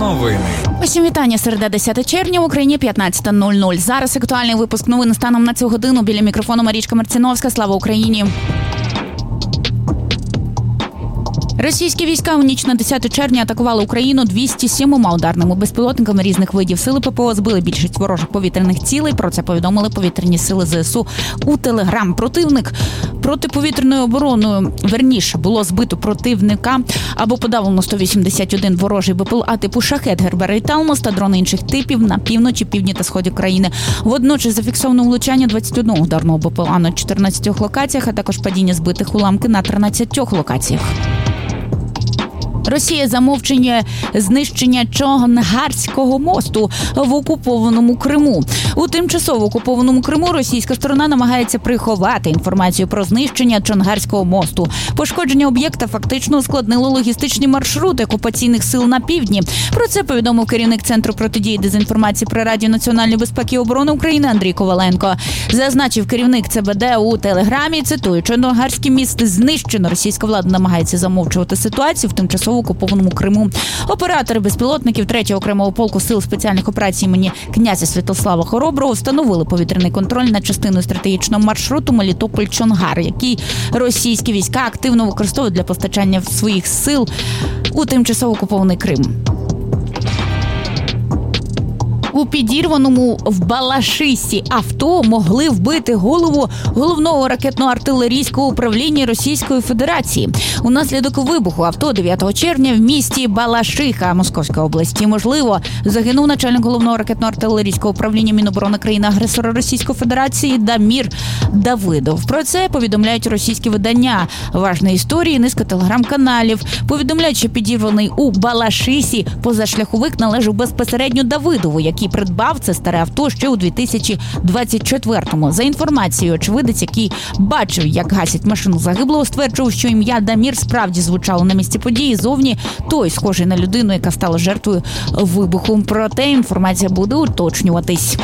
Новини. Усім вітання. Середа, 10 червня, в Україні 15:00. Зараз актуальний випуск новин станом на цю годину. Біля мікрофону Марічка Марціновська. Слава Україні! Російські війська у ніч на 10 червня атакували Україну 207 ударними безпілотниками різних видів. Сили ППО збили більшість ворожих повітряних цілей. Про це повідомили повітряні сили ЗСУ у Телеграм. Противник протиповітряною обороною, верніше, було збито противника або подавлено 181 ворожий БПЛА типу «Шахед», «Гербер» і «Талмос» та дрони інших типів на півночі, півдні та сході країни. Водночас зафіксовано влучання 21 ударного БПЛА на 14 локаціях, а також падіння збитих уламки на 13 локаціях. Росія замовчує знищення Чонгарського мосту в окупованому Криму. У тимчасово окупованому Криму російська сторона намагається приховати інформацію про знищення Чонгарського мосту. Пошкодження об'єкта фактично ускладнило логістичні маршрути окупаційних сил на півдні. Про це повідомив керівник Центру протидії дезінформації при Раді національної безпеки і оборони України Андрій Коваленко. Зазначив керівник ЦБД у Телеграмі, цитую, Чонгарський міст знищено. Російська влада намагається замовчувати ситуацію в тимчасово окупованому Криму. Оператори безпілотників 3-го окремого полку сил спеціальних операцій імені князя Святослава Хороброго встановили повітряний контроль над частиною стратегічного маршруту Мелітополь-Чонгар, який російські війська активно використовують для постачання своїх сил у тимчасово окупований Крим. У підірваному в Балашисі авто могли вбити голову головного ракетно-артилерійського управління Російської Федерації. Унаслідок вибуху авто 9 червня в місті Балашиха Московської області, можливо, загинув начальник головного ракетно-артилерійського управління Міноборони країни-агресора Російської Федерації Дамір Давидов. Про це повідомляють російські видання. Важна історія, низка телеграм-каналів. Повідомляють, що підірваний у Балашисі позашляховик належав безпосередньо Давидову, який придбав це старе авто ще у 2024-му. За інформацією, очевидець, який бачив, як гасять машину загиблого, стверджував, що ім'я Дамір справді звучало на місці події. Зовні той схожий на людину, яка стала жертвою вибуху. Проте інформація буде уточнюватись.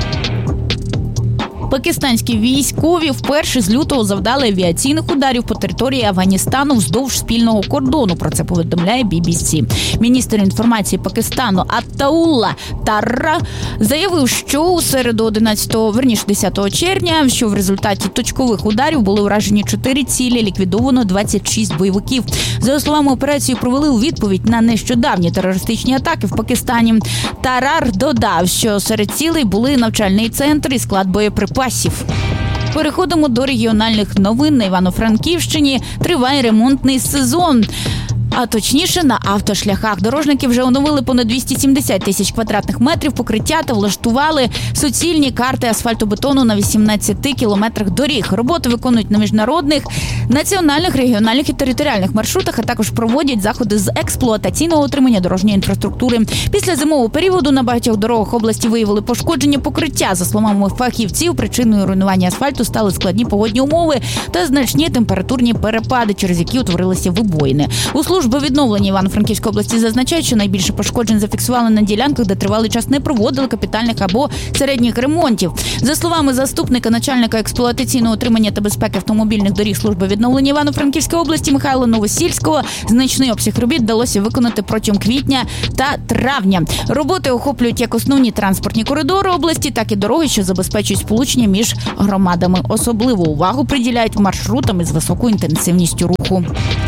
Пакистанські військові вперше з лютого завдали авіаційних ударів по території Афганістану вздовж спільного кордону. Про це повідомляє BBC. Міністр інформації Пакистану Аттаулла Тарра заявив, що у середу 10 червня, що в результаті точкових ударів були вражені 4 цілі, ліквідовано 26 бойовиків. За словами операції, провели у відповідь на нещодавні терористичні атаки в Пакистані. Тарар додав, що серед цілей були навчальний центр і склад боєприпасів. Переходимо до регіональних новин. На Івано-Франківщині триває ремонтний сезон. А точніше, на автошляхах. Дорожники вже оновили понад 270 тисяч квадратних метрів покриття та влаштували суцільні карти асфальтобетону на 18 кілометрах доріг. Роботи виконують на міжнародних, національних, регіональних і територіальних маршрутах, а також проводять заходи з експлуатаційного утримання дорожньої інфраструктури. Після зимового періоду на багатьох дорогах області виявили пошкодження покриття. За словами фахівців, причиною руйнування асфальту стали складні погодні умови та значні температурні перепади, через які утворилися вибоїни. У служби відновлення Івано-Франківської області зазначають, що найбільше пошкоджень зафіксували на ділянках, де тривалий час не проводили капітальних або середніх ремонтів. За словами заступника начальника експлуатаційного утримання та безпеки автомобільних доріг служби відновлення Івано-Франківської області Михайла Новосільського, значний обсяг робіт вдалося виконати протягом квітня та травня. Роботи охоплюють як основні транспортні коридори області, так і дороги, що забезпечують сполучення між громадами. Особливу увагу приділяють маршрутам із високою інтенсивністю руху.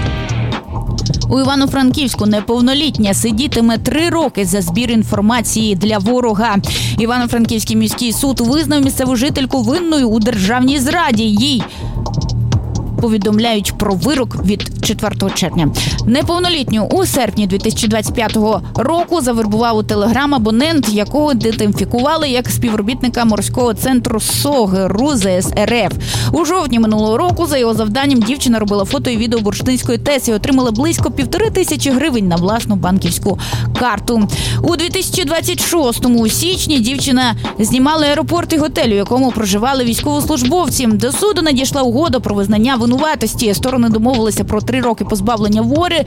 У Івано-Франківську неповнолітня сидітиме 3 роки за збір інформації для ворога. Івано-Франківський міський суд визнав місцеву жительку винною у державній зраді. Їй повідомляють про вирок від 4 червня. Неповнолітню у серпні 2025 року завербував у Телеграм абонент, якого ідентифікували як співробітника морського центру СОГ РУЗС РФ. У жовтні минулого року за його завданням дівчина робила фото і відео бурштинської ТЕС і отримала близько 1500 гривень на власну банківську карту. У 2026-му у січні дівчина знімала аеропорт і готель, у якому проживали військовослужбовці. До суду надійшла угода про визнання винуватості. Сторони домовилися про 3 роки позбавлення волі.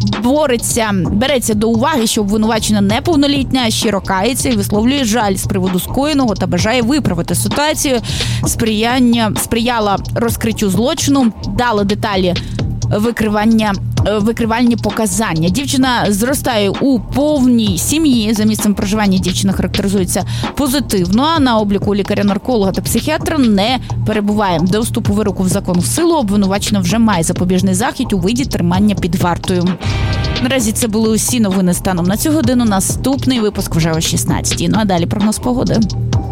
Береться до уваги, що обвинувачена неповнолітня, щиро кається і висловлює жаль з приводу скоєного та бажає виправити ситуацію. Сприяла розкриттю злочину, дала деталі викривання викривальні показання. Дівчина зростає у повній сім'ї. За місцем проживання дівчина характеризується позитивно, а на обліку лікаря-нарколога та психіатра не перебуває. До вступу вироку в законну силу обвинувачена вже має запобіжний захід у виді тримання під вартою. Наразі це були усі новини станом на цю годину. Наступний випуск вже о 16:00. Ну а далі прогноз погоди.